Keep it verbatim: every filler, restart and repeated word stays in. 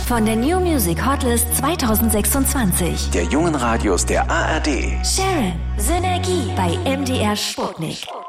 von der New Music Hotlist zwanzig sechsundzwanzig. Der jungen Radios der A R D. Sharon, Synergie bei M D R Sputnik.